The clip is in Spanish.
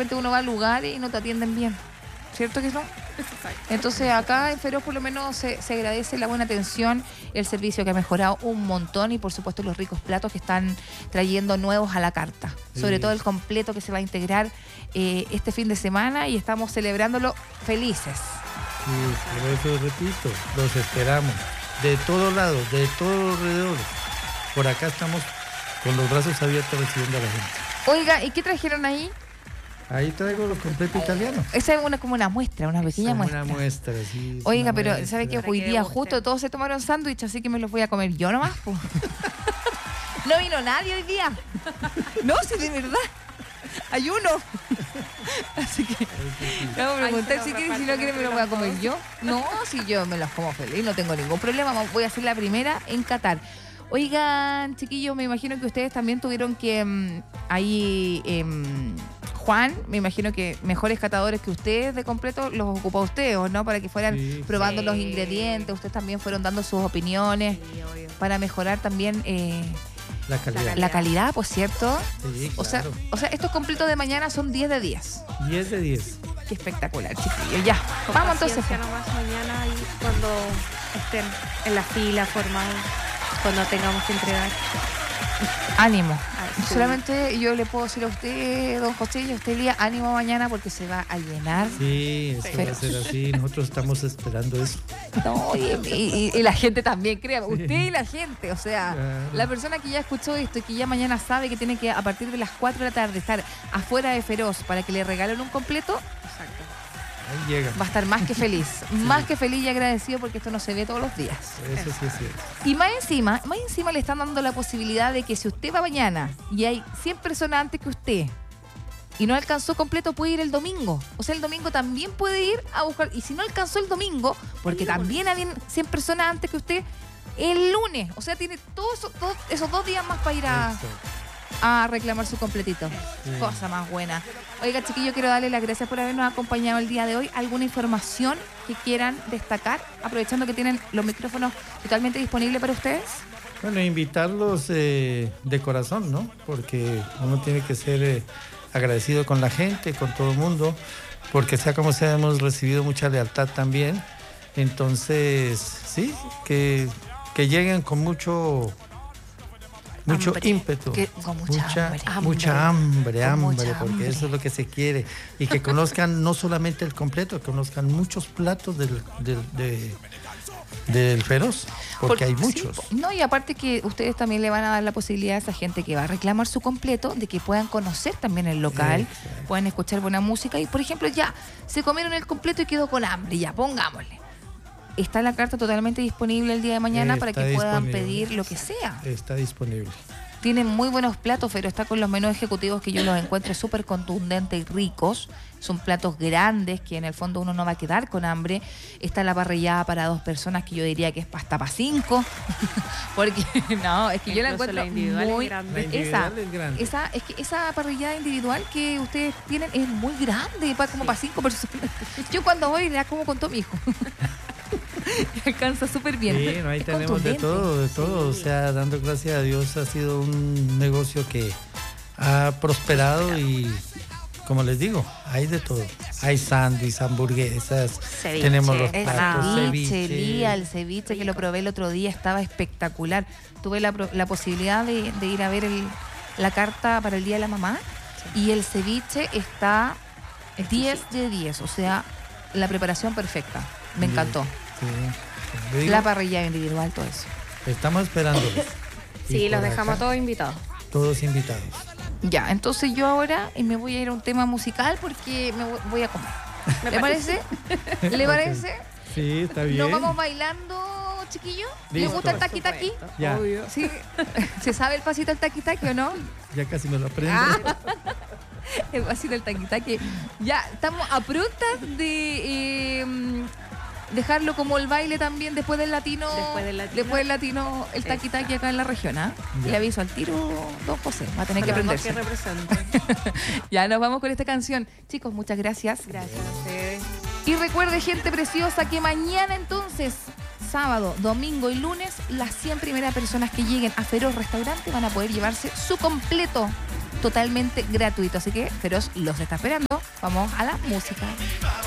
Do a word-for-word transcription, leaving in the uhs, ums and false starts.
repente uno va a lugares y no te atienden bien. ¿Cierto que no? Entonces acá en Feroz por lo menos se, se agradece la buena atención, el servicio que ha mejorado un montón y por supuesto los ricos platos que están trayendo nuevos a la carta. Sí. Sobre todo el completo que se va a integrar eh, este fin de semana y estamos celebrándolo felices. Sí, por eso repito, los esperamos de todos lados, de todos alrededor. Por acá estamos con los brazos abiertos recibiendo a la gente. Oiga, ¿y qué trajeron ahí? Ahí traigo los completos italianos. Esa es una, como una muestra, una pequeña es muestra. Una muestra, sí. Oiga, pero muestra. ¿sabe que hoy día justo todos se tomaron sándwich, así que me los voy a comer yo nomás? No vino nadie hoy día. No, si de verdad. Hay uno. Así que vamos a preguntar si quieren, si no quieren me los voy a comer yo. No, si yo me los como feliz, no tengo ningún problema. Voy a ser la primera en Qatar. Oigan, chiquillos, me imagino que ustedes también tuvieron que um, ahí... Um, Juan, me imagino que mejores catadores que ustedes de completo los ocupó usted, ¿o no? Para que fueran sí, probando sí. los ingredientes, ustedes también fueron dando sus opiniones sí, para mejorar también eh, la, calidad. la calidad, por cierto. Sí, o, claro. sea, o sea, estos completos de mañana son diez de diez. diez de diez. Qué espectacular, chiquillos. Ya, con vamos entonces. Nomás mañana y cuando estén en la fila formados, cuando tengamos que entregar. Ánimo. Ay, sí. Solamente yo le puedo decir a usted, don José y a usted, Lía, ánimo mañana porque se va a llenar. Sí, eso sí. va a ser así. Nosotros estamos esperando eso. No, y, y, y la gente también, créame. Sí. Usted y la gente. O sea, claro. La persona que ya escuchó esto y que ya mañana sabe que tiene que a partir de las cuatro de la tarde estar afuera de Feroz para que le regalen un completo. Exacto. Ahí llega. Va a estar más que feliz, sí. más que feliz y agradecido porque esto no se ve todos los días. Eso sí es cierto. Y más encima, más encima le están dando la posibilidad de que si usted va mañana y hay cien personas antes que usted y no alcanzó completo, puede ir el domingo. O sea, el domingo también puede ir a buscar. Y si no alcanzó el domingo, porque también habían cien personas antes que usted, el lunes. O sea, tiene todos esos, todos esos dos días más para ir a... Eso. a reclamar su completito. Sí. Cosa más buena. Oiga, chiquillo, quiero darle las gracias por habernos acompañado el día de hoy. ¿Alguna información que quieran destacar? Aprovechando que tienen los micrófonos totalmente disponibles para ustedes. Bueno, invitarlos eh, de corazón, ¿no? Porque uno tiene que ser eh, agradecido con la gente, con todo el mundo, porque sea como sea, hemos recibido mucha lealtad también. Entonces, sí, que, que lleguen con mucho... Mucho hambre. ímpetu, que, con mucha, mucha hambre, mucha hambre, hambre, mucha porque hambre. eso es lo que se quiere. Y que conozcan no solamente el completo, que conozcan muchos platos del, del, de, del Feroz, porque, porque hay muchos. Sí, no, y aparte que ustedes también le van a dar la posibilidad a esa gente que va a reclamar su completo de que puedan conocer también el local, exacto. Puedan escuchar buena música y, por ejemplo, ya se comieron el completo y quedó con hambre, ya pongámosle. Está la carta totalmente disponible el día de mañana está para que puedan disponible. pedir lo que sea. Está disponible. Tienen muy buenos platos, pero está con los menús ejecutivos que yo los encuentro súper contundentes y ricos. Son platos grandes que en el fondo uno no va a quedar con hambre. Está la parrillada para dos personas que yo diría que es hasta para cinco. Porque no, es que yo la encuentro la individual muy es grande. La individual esa, es grande. esa es que esa parrillada individual que ustedes tienen es muy grande, para como sí. para cinco personas. Yo cuando voy la como con todo mi hijo. Alcanza súper bien. Sí, no, ahí es tenemos de todo, de todo. Sí. O sea, dando gracias a Dios, ha sido un negocio que ha prosperado y, como les digo, hay de todo. Hay sándwiches, hamburguesas, ceviche, tenemos los el platos, ceviche, ceviche. Lía, el ceviche que lo probé el otro día, estaba espectacular. Tuve la, la posibilidad de, de ir a ver el, la carta para el Día de la Mamá sí. Y el ceviche está diez de diez, o sea, la preparación perfecta. Me encantó. Sí. La parrilla individual, todo eso. Estamos esperándolos. Sí, los dejamos acá, todos invitados. Todos invitados. Ya, entonces yo ahora me voy a ir a un tema musical porque me voy a comer. ¿Le parece? ¿Le parece? Sí, está bien. ¿Nos vamos bailando, chiquillos? ¿Les gusta el taqui taqui? Ya. Obvio. ¿Sí? ¿Se sabe el pasito del taqui taqui o no? Ya casi me lo aprendo. Ah. El pasito del taqui taqui. Ya, estamos a prontas de... Eh, dejarlo como el baile también después del latino. Después del latino. Después del latino, el taqui taqui acá en la región, ¿ah? ¿eh? Le aviso al tiro, don José. Va a tener que aprenderse. Que represente. Ya nos vamos con esta canción. Chicos, muchas gracias. Gracias a ustedes. Y recuerde, gente preciosa, que mañana entonces, sábado, domingo y lunes, las cien primeras personas que lleguen a Feroz Restaurante van a poder llevarse su completo totalmente gratuito. Así que Feroz los está esperando. Vamos a la música.